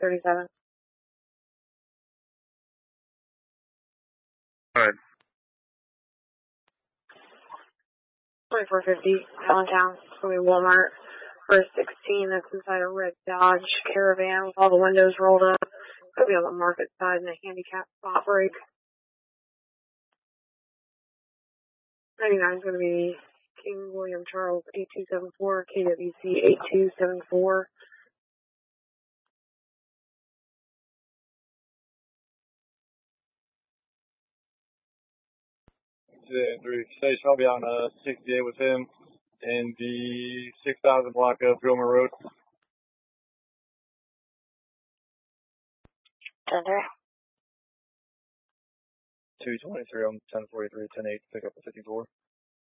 37. Alright. 2450, Allentown. It's going to be Walmart. First 16, that's inside a red Dodge Caravan with all the windows rolled up. It'll be on the market side in a handicap spot break. 99 is going to be King William Charles 8274, KWC 8274. Station, I'll be on 68 with him in the 6000 block of Gilmer Road. Tender. 223 on 1043, 10-8, pick up the 54.